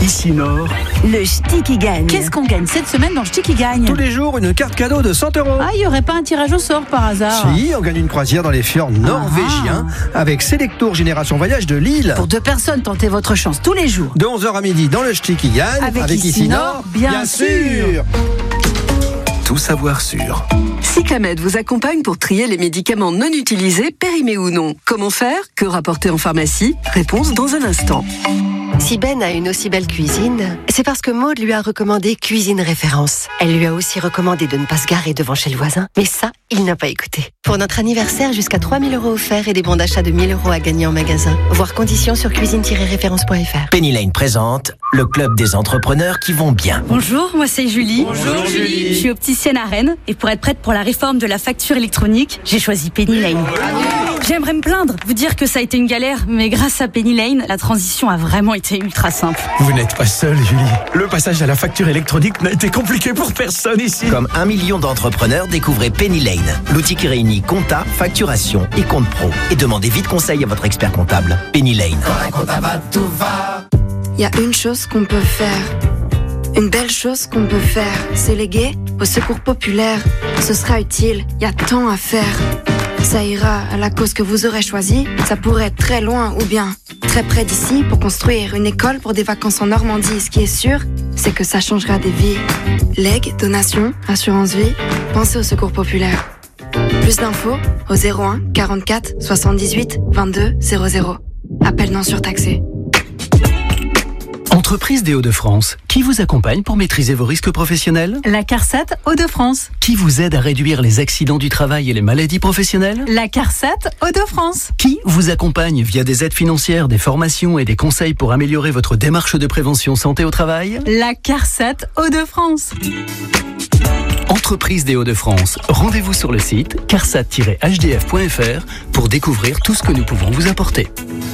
Ici Nord, le ch'ti qui gagne. Qu'est-ce qu'on gagne cette semaine dans le ch'ti qui gagne? tous les jours, une carte cadeau de 100 €. Ah, il n'y aurait pas un tirage au sort par hasard? Si, on gagne une croisière dans les fjords norvégiens avec Selectour Génération Voyage de Lille. Pour 2 personnes, tentez votre chance tous les jours. De 11h à midi dans le ch'ti qui gagne. Avec Ici Nord, bien sûr. Tout savoir sûr. Cyclamed vous accompagne pour trier les médicaments non utilisés, périmés ou non. Comment faire? Que rapporter en pharmacie? Réponse dans un instant. Si Ben a une aussi belle cuisine, c'est parce que Maud lui a recommandé Cuisine Référence. Elle lui a aussi recommandé de ne pas se garer devant chez le voisin. Mais ça, il n'a pas écouté. Pour notre anniversaire, jusqu'à 3 000 € offerts et des bons d'achat de 1 000 € à gagner en magasin. Voir conditions sur cuisine-référence.fr. Penny Lane présente le club des entrepreneurs qui vont bien. Bonjour, moi c'est Julie. Bonjour Julie. Je suis opticienne à Rennes et pour être prête pour la réforme de la facture électronique, j'ai choisi Penny Lane. J'aimerais me plaindre, vous dire que ça a été une galère, mais grâce à Penny Lane, la transition a vraiment été ultra simple. Vous n'êtes pas seule, Julie. Le passage à la facture électronique n'a été compliqué pour personne ici. Comme 1 million d'entrepreneurs, découvrez Penny Lane, l'outil qui réunit compta, facturation et compte pro. Et demandez vite conseil à votre expert comptable. Penny Lane. Il y a une chose qu'on peut faire. Une belle chose qu'on peut faire, c'est léguer au secours populaire. Ce sera utile, il y a tant à faire. Ça ira à la cause que vous aurez choisie. Ça pourrait être très loin ou bien très près d'ici pour construire une école pour des vacances en Normandie. Ce qui est sûr, c'est que ça changera des vies. Legs, donations, assurance vie, pensez au secours populaire. Plus d'infos au 01 44 78 22 00. Appel non surtaxé. Entreprise des Hauts-de-France, qui vous accompagne pour maîtriser vos risques professionnels? La CARSAT Hauts-de-France. Qui vous aide à réduire les accidents du travail et les maladies professionnelles? La CARSAT Hauts-de-France. Qui vous accompagne via des aides financières, des formations et des conseils pour améliorer votre démarche de prévention santé au travail? La CARSAT Hauts-de-France. Entreprise des Hauts-de-France, rendez-vous sur le site carsat-hdf.fr pour découvrir tout ce que nous pouvons vous apporter.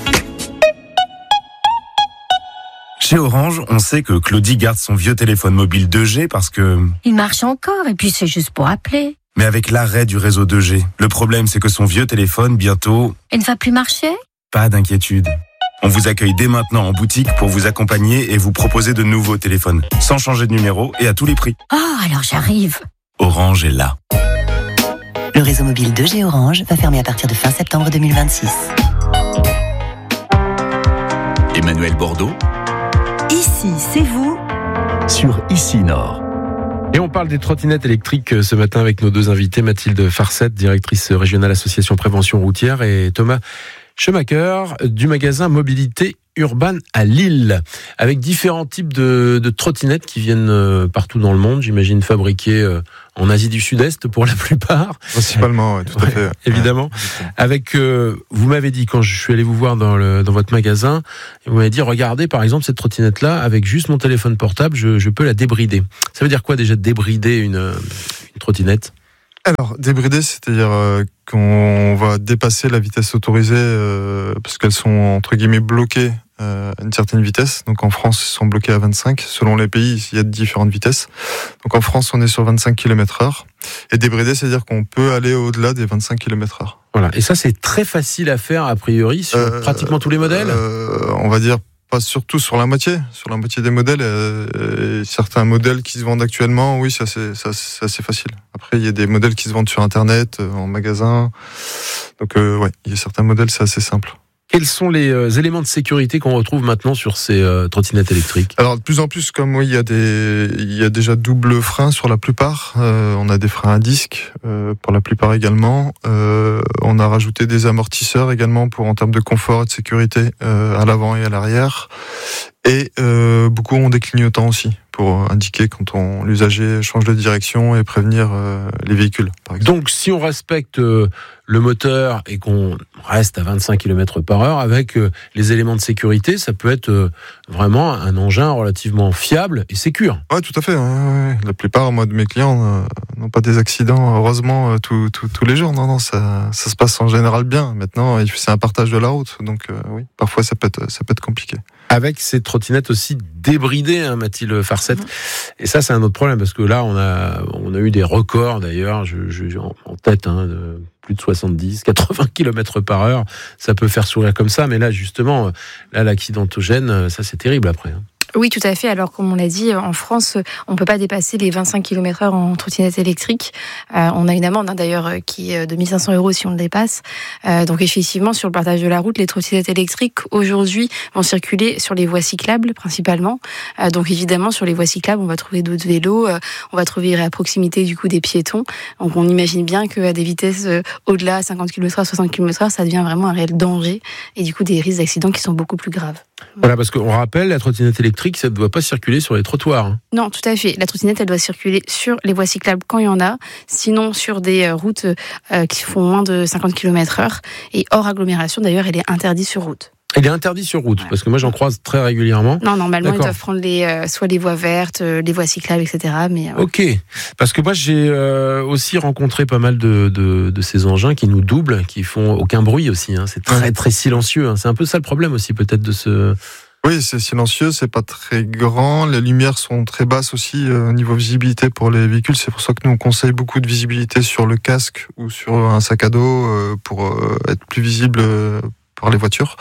Chez Orange, on sait que Claudie garde son vieux téléphone mobile 2G parce que... Il marche encore et puis c'est juste pour appeler. Mais avec l'arrêt du réseau 2G, le problème c'est que son vieux téléphone, bientôt... Il ne va plus marcher? Pas d'inquiétude. On vous accueille dès maintenant en boutique pour vous accompagner et vous proposer de nouveaux téléphones, sans changer de numéro et à tous les prix. Oh, alors j'arrive. Orange est là. Le réseau mobile 2G Orange va fermer à partir de fin septembre 2026. Emmanuel Bordeaux. Ici, c'est vous. Sur Ici Nord. Et on parle des trottinettes électriques ce matin avec nos 2 invités, Mathilde Farcette, directrice régionale association prévention routière, et Thomas Schumacher du magasin Mobilité Urban à Lille, avec différents types de trottinettes qui viennent partout dans le monde, j'imagine fabriquées en Asie du Sud-Est pour la plupart. Principalement, ouais, tout à fait. Évidemment. Ouais. Avec, vous m'avez dit, quand je suis allé vous voir dans votre magasin, vous m'avez dit, regardez par exemple cette trottinette-là, avec juste mon téléphone portable, je peux la débrider. Ça veut dire quoi déjà débrider une trottinette ? Alors, débrider, c'est-à-dire qu'on va dépasser la vitesse autorisée parce qu'elles sont entre guillemets bloquées à une certaine vitesse. Donc en France, ils sont bloqués à 25. Selon les pays, il y a différentes vitesses. Donc en France, on est sur 25 km/h. Et débrider, c'est-à-dire qu'on peut aller au-delà des 25 km/h. Voilà. Et ça, c'est très facile à faire a priori sur pratiquement tous les modèles. On va dire pas surtout sur la moitié des modèles. Certains modèles qui se vendent actuellement, oui, c'est assez facile. Après, il y a des modèles qui se vendent sur Internet, en magasin. Donc, ouais, il y a certains modèles, c'est assez simple. Quels sont les éléments de sécurité qu'on retrouve maintenant sur ces trottinettes électriques ? Alors, de plus en plus, comme oui, il y a déjà double frein sur la plupart. On a des freins à disque pour la plupart également. On a rajouté des amortisseurs également en termes de confort et de sécurité à l'avant et à l'arrière. Et beaucoup ont des clignotants aussi pour indiquer quand l'usager change de direction et prévenir les véhicules, par exemple. Donc, si on respecte le moteur et qu'on reste à 25 km/h avec les éléments de sécurité, ça peut être vraiment un engin relativement fiable et sécure. Ouais, tout à fait. Ouais. La plupart, moi, de mes clients n'ont pas des accidents, heureusement, tous les jours. Non, ça se passe en général bien. Maintenant, c'est un partage de la route, donc oui, parfois ça peut être compliqué. Avec ces trottinettes aussi débridées, hein, Mathilde Farcette. Et ça, c'est un autre problème, parce que là, on a eu des records, d'ailleurs, j'ai en tête, de plus de 70, 80 km/h. Ça peut faire sourire comme ça, mais là, justement, l'accidentogène, ça, c'est terrible après. Oui, tout à fait. Alors, comme on l'a dit, en France, on ne peut pas dépasser les 25 km/h en trottinette électrique. On a une amende, d'ailleurs, qui est de 1 500 € si on le dépasse. Donc, effectivement, sur le partage de la route, les trottinettes électriques, aujourd'hui, vont circuler sur les voies cyclables, principalement. Donc, évidemment, sur les voies cyclables, on va trouver d'autres vélos. On va trouver à proximité, du coup, des piétons. Donc, on imagine bien qu'à des vitesses au-delà, 50 km/h, 60 km/h, ça devient vraiment un réel danger. Et du coup, des risques d'accidents qui sont beaucoup plus graves. Voilà, parce qu'on rappelle, la trottinette électrique, ça ne doit pas circuler sur les trottoirs. Non, tout à fait. La trottinette, elle doit circuler sur les voies cyclables quand il y en a, sinon sur des routes qui font moins de 50 km/h. Et hors agglomération, d'ailleurs, elle est interdite sur route. Il est interdit sur route, parce que moi j'en croise très régulièrement. Non, normalement, ils doivent prendre soit les voies vertes, les voies cyclables, etc. Mais, Ok, parce que moi j'ai aussi rencontré pas mal de ces engins qui nous doublent, qui font aucun bruit aussi. Hein. C'est très très silencieux. Hein. C'est un peu ça le problème aussi peut-être de ce... Oui, c'est silencieux, c'est pas très grand. Les lumières sont très basses aussi au niveau visibilité pour les véhicules. C'est pour ça que nous on conseille beaucoup de visibilité sur le casque ou sur un sac à dos pour être plus visible par les voitures.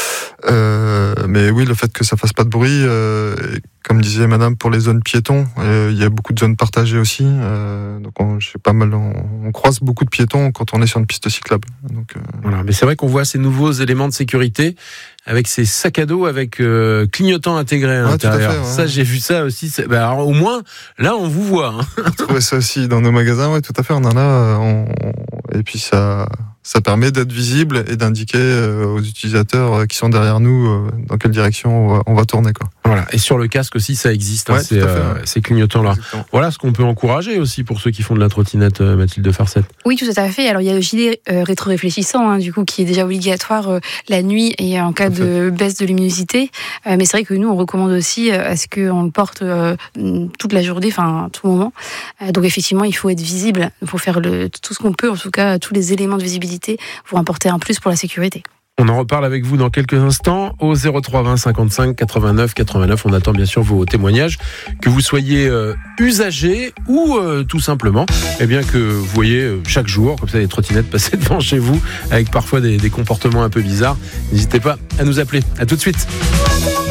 Mais oui, le fait que ça fasse pas de bruit, comme disait madame, pour les zones piétons, il y a beaucoup de zones partagées aussi. Donc on croise beaucoup de piétons quand on est sur une piste cyclable. Donc, voilà, mais c'est vrai qu'on voit ces nouveaux éléments de sécurité avec ces sacs à dos avec clignotant intégré à l'intérieur. Fait, ça, j'ai vu ça aussi. Alors, au moins, là, on vous voit. Hein. On trouve ça aussi dans nos magasins. Oui, tout à fait. On en a. Et puis ça permet d'être visible et d'indiquer aux utilisateurs qui sont derrière nous dans quelle direction on va tourner, quoi. Voilà. Et sur le casque aussi, ça existe, ouais, ces clignotants-là. Exactement. Voilà ce qu'on peut encourager aussi pour ceux qui font de la trottinette, Mathilde Farcette. Oui, tout à fait. Alors, il y a le gilet rétro-réfléchissant, du coup, qui est déjà obligatoire la nuit et en cas de baisse de luminosité. Mais c'est vrai que nous, on recommande aussi à ce qu'on le porte toute la journée, enfin, tout moment. Donc, effectivement, il faut être visible. Il faut faire tout ce qu'on peut, en tout cas, tous les éléments de visibilité pour apporter un plus pour la sécurité. On en reparle avec vous dans quelques instants au 03 20 55 89 89. On attend bien sûr vos témoignages, que vous soyez usagers ou tout simplement que vous voyez chaque jour comme ça des trottinettes passer devant chez vous avec parfois des comportements un peu bizarres. N'hésitez pas à nous appeler. À tout de suite.